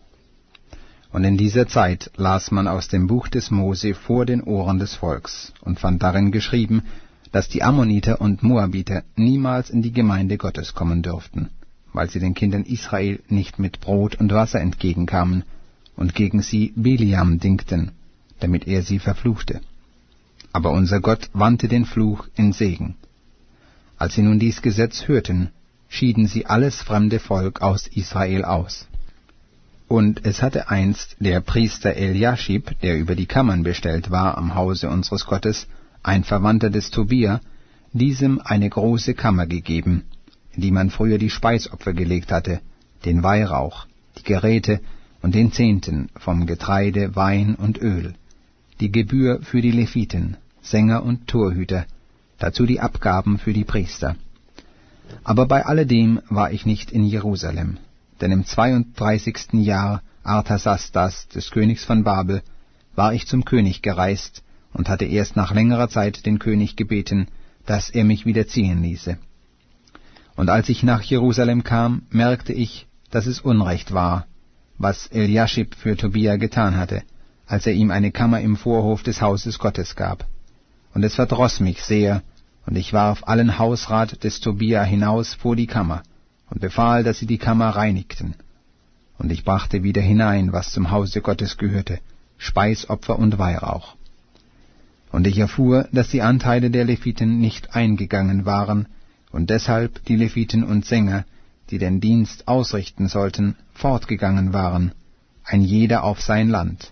Und in dieser Zeit las man aus dem Buch des Mose vor den Ohren des Volks und fand darin geschrieben, dass die Ammoniter und Moabiter niemals in die Gemeinde Gottes kommen dürften, weil sie den Kindern Israel nicht mit Brot und Wasser entgegenkamen und gegen sie Biliam dingten, damit er sie verfluchte. Aber unser Gott wandte den Fluch in Segen. Als sie nun dies Gesetz hörten, schieden sie alles fremde Volk aus Israel aus. Und es hatte einst der Priester Eliaschib, der über die Kammern bestellt war am Hause unseres Gottes, ein Verwandter des Tobia, diesem eine große Kammer gegeben, in die man früher die Speisopfer gelegt hatte, den Weihrauch, die Geräte und den Zehnten vom Getreide, Wein und Öl, die Gebühr für die Leviten, Sänger und Torhüter, dazu die Abgaben für die Priester. Aber bei alledem war ich nicht in Jerusalem, denn im 32. Jahr Artasastas, des Königs von Babel, war ich zum König gereist und hatte erst nach längerer Zeit den König gebeten, dass er mich wieder ziehen ließe. Und als ich nach Jerusalem kam, merkte ich, dass es Unrecht war, was Eliaschib für Tobia getan hatte, als er ihm eine Kammer im Vorhof des Hauses Gottes gab. Und es verdroß mich sehr, und ich warf allen Hausrat des Tobia hinaus vor die Kammer und befahl, dass sie die Kammer reinigten. Und ich brachte wieder hinein, was zum Hause Gottes gehörte, Speisopfer und Weihrauch. Und ich erfuhr, dass die Anteile der Leviten nicht eingegangen waren, und deshalb die Leviten und Sänger, die den Dienst ausrichten sollten, fortgegangen waren, ein jeder auf sein Land.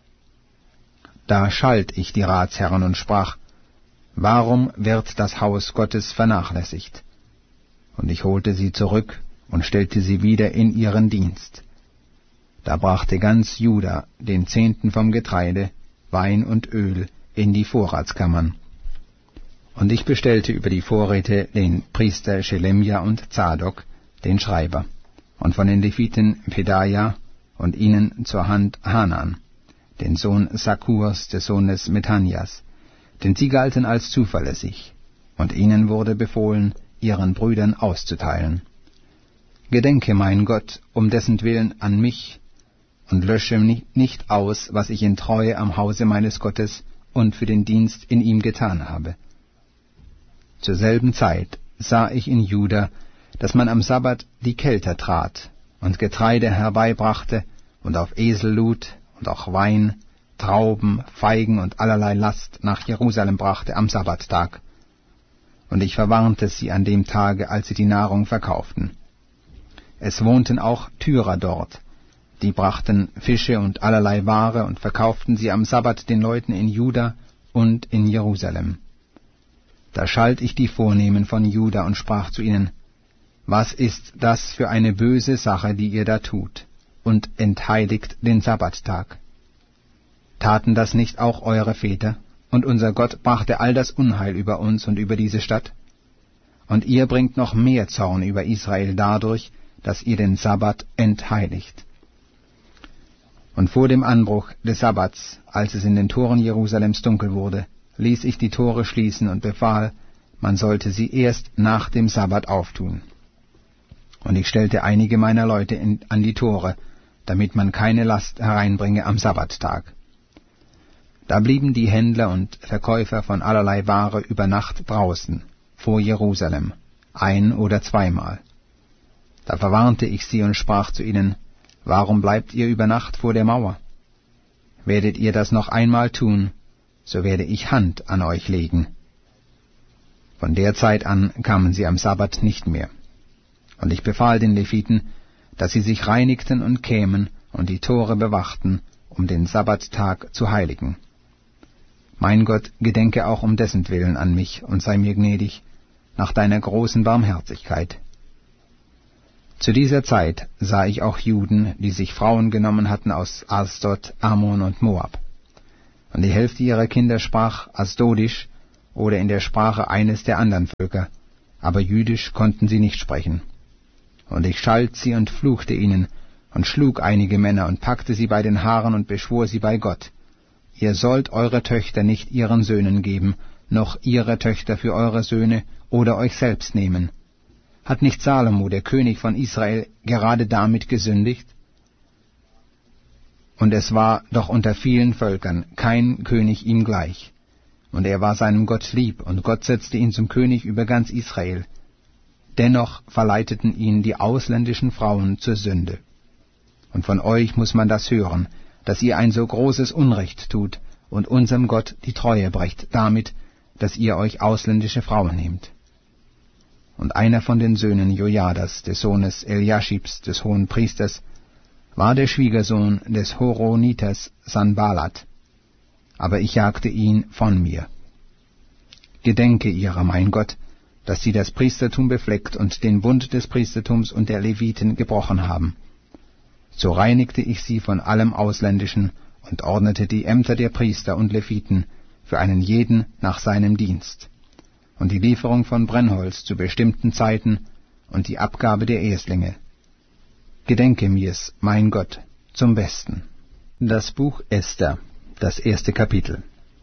Da schalt ich die Ratsherren und sprach: Warum wird das Haus Gottes vernachlässigt? Und ich holte sie zurück und stellte sie wieder in ihren Dienst. Da brachte ganz Juda den Zehnten vom Getreide, Wein und Öl in die Vorratskammern. Und ich bestellte über die Vorräte den Priester Schelemja und Zadok, den Schreiber, und von den Leviten Pedaja und ihnen zur Hand Hanan, den Sohn Sakkurs, des Sohnes Methanjas, denn sie galten als zuverlässig, und ihnen wurde befohlen, ihren Brüdern auszuteilen. Gedenke, mein Gott, um dessen Willen an mich, und lösche nicht aus, was ich in Treue am Hause meines Gottes und für den Dienst in ihm getan habe. Zur selben Zeit sah ich in Juda, dass man am Sabbat die Kelter trat und Getreide herbeibrachte und auf Esel lud und auch Wein, Trauben, Feigen und allerlei Last nach Jerusalem brachte am Sabbattag. Und ich verwarnte sie an dem Tage, als sie die Nahrung verkauften. Es wohnten auch Tyrer dort, die brachten Fische und allerlei Ware und verkauften sie am Sabbat den Leuten in Juda und in Jerusalem. Da schalt ich die Vornehmen von Juda und sprach zu ihnen: Was ist das für eine böse Sache, die ihr da tut, und entheiligt den Sabbattag? Taten das nicht auch eure Väter, und unser Gott brachte all das Unheil über uns und über diese Stadt? Und ihr bringt noch mehr Zorn über Israel dadurch, dass ihr den Sabbat entheiligt. Und vor dem Anbruch des Sabbats, als es in den Toren Jerusalems dunkel wurde, ließ ich die Tore schließen und befahl, man sollte sie erst nach dem Sabbat auftun. Und ich stellte einige meiner Leute an die Tore, damit man keine Last hereinbringe am Sabbattag. Da blieben die Händler und Verkäufer von allerlei Ware über Nacht draußen, vor Jerusalem, ein- oder zweimal. Da verwarnte ich sie und sprach zu ihnen: Warum bleibt ihr über Nacht vor der Mauer? Werdet ihr das noch einmal tun, so werde ich Hand an euch legen. Von der Zeit an kamen sie am Sabbat nicht mehr. Und ich befahl den Leviten, dass sie sich reinigten und kämen und die Tore bewachten, um den Sabbattag zu heiligen. Mein Gott, gedenke auch um dessen Willen an mich und sei mir gnädig, nach deiner großen Barmherzigkeit. Zu dieser Zeit sah ich auch Juden, die sich Frauen genommen hatten aus Asdod, Ammon und Moab. und die Hälfte ihrer Kinder sprach Asdodisch oder in der Sprache eines der anderen Völker, aber Jüdisch konnten sie nicht sprechen. Und ich schalt sie und fluchte ihnen und schlug einige Männer und packte sie bei den Haaren und beschwor sie bei Gott: Ihr sollt eure Töchter nicht ihren Söhnen geben, noch ihre Töchter für eure Söhne oder euch selbst nehmen. Hat nicht Salomo, der König von Israel, gerade damit gesündigt? Und es war doch unter vielen Völkern kein König ihm gleich. Und er war seinem Gott lieb, und Gott setzte ihn zum König über ganz Israel. Dennoch verleiteten ihn die ausländischen Frauen zur Sünde. Und von euch muss man das hören, dass ihr ein so großes Unrecht tut und unserem Gott die Treue brecht damit, dass ihr euch ausländische Frauen nehmt. Und einer von den Söhnen Jojadas, des Sohnes Eliaschibs, des hohen Priesters, war der Schwiegersohn des Horoniters Sanballat, aber ich jagte ihn von mir. Gedenke ihrer, mein Gott, dass sie das Priestertum befleckt und den Bund des Priestertums und der Leviten gebrochen haben. So reinigte ich sie von allem Ausländischen und ordnete die Ämter der Priester und Leviten für einen jeden nach seinem Dienst, und die Lieferung von Brennholz zu bestimmten Zeiten und die Abgabe der Eslinge. Gedenke mir's, mein Gott, zum Besten. Das Buch Esther, das 1. Kapitel.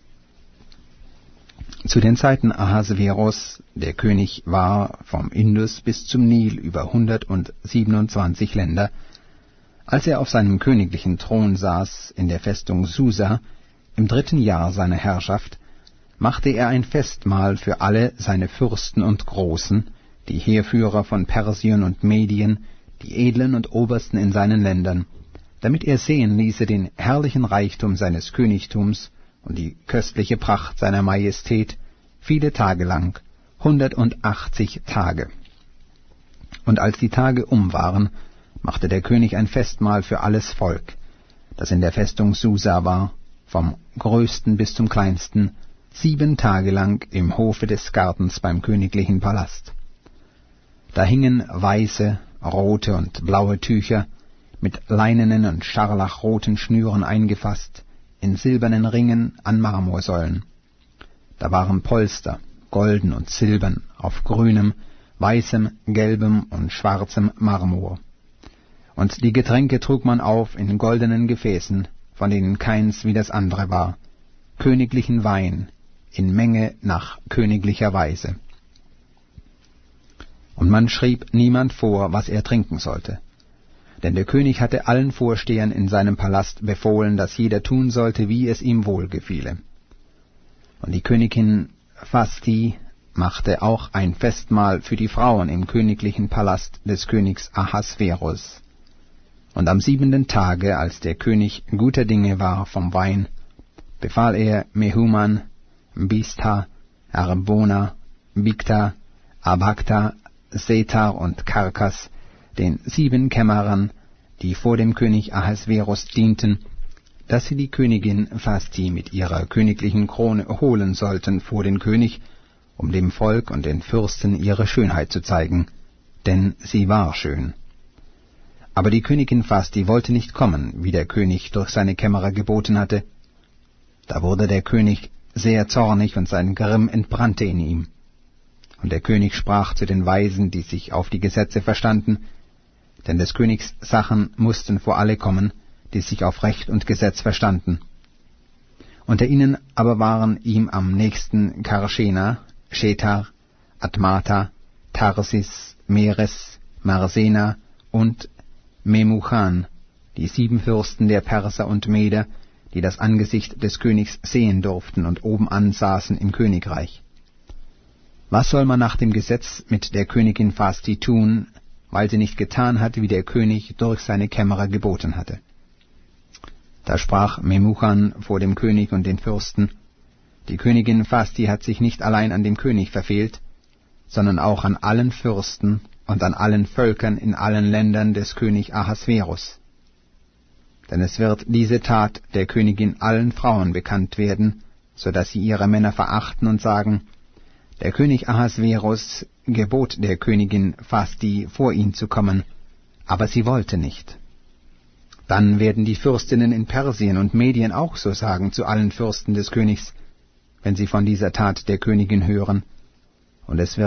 Zu den Zeiten Ahasveros, der König war vom Indus bis zum Nil über 127 Länder, als er auf seinem königlichen Thron saß in der Festung Susa, im 3. Jahr seiner Herrschaft, machte er ein Festmahl für alle seine Fürsten und Großen, die Heerführer von Persien und Medien, die Edlen und Obersten in seinen Ländern, damit er sehen ließe den herrlichen Reichtum seines Königtums und die köstliche Pracht seiner Majestät viele Tage lang, 180 Tage. Und als die Tage waren, machte der König ein Festmahl für alles Volk, das in der Festung Susa war, vom größten bis zum kleinsten, 7 Tage lang im Hofe des Gartens beim königlichen Palast. Da hingen weiße, rote und blaue Tücher, mit leinenen und scharlachroten Schnüren eingefasst, in silbernen Ringen an Marmorsäulen. Da waren Polster, golden und silbern, auf grünem, weißem, gelbem und schwarzem Marmor. Und die Getränke trug man auf in goldenen Gefäßen, von denen keins wie das andere war, königlichen Wein, in Menge nach königlicher Weise. Und man schrieb niemand vor, was er trinken sollte. Denn der König hatte allen Vorstehern in seinem Palast befohlen, dass jeder tun sollte, wie es ihm wohlgefiele. Und die Königin Vashti machte auch ein Festmahl für die Frauen im königlichen Palast des Königs Ahasveros. Und am 7. Tage, als der König guter Dinge war vom Wein, befahl er Mehuman, Biztha, Harbona, Bigtha, Abagtha, Setar und Karkas, den 7 Kämmerern, die vor dem König Ahasveros dienten, dass sie die Königin Vashti mit ihrer königlichen Krone holen sollten vor den König, um dem Volk und den Fürsten ihre Schönheit zu zeigen, denn sie war schön. Aber die Königin Vashti wollte nicht kommen, wie der König durch seine Kämmerer geboten hatte. Da wurde der König sehr zornig und sein Grimm entbrannte in ihm. Und der König sprach zu den Weisen, die sich auf die Gesetze verstanden, denn des Königs Sachen mussten vor alle kommen, die sich auf Recht und Gesetz verstanden. Unter ihnen aber waren ihm am nächsten Karschena, Shetar, Admata, Tarsis, Meres, Marsena und Memuchan, die 7 Fürsten der Perser und Meder, die das Angesicht des Königs sehen durften und obenan saßen im Königreich. Was soll man nach dem Gesetz mit der Königin Vashti tun, weil sie nicht getan hat, wie der König durch seine Kämmerer geboten hatte? Da sprach Memuchan vor dem König und den Fürsten: Die Königin Vashti hat sich nicht allein an dem König verfehlt, sondern auch an allen Fürsten und an allen Völkern in allen Ländern des König Ahasveros. Denn es wird diese Tat der Königin allen Frauen bekannt werden, so dass sie ihre Männer verachten und sagen: Der König Ahasveros gebot der Königin Vashti, vor ihn zu kommen, aber sie wollte nicht. Dann werden die Fürstinnen in Persien und Medien auch so sagen zu allen Fürsten des Königs, wenn sie von dieser Tat der Königin hören, und es wird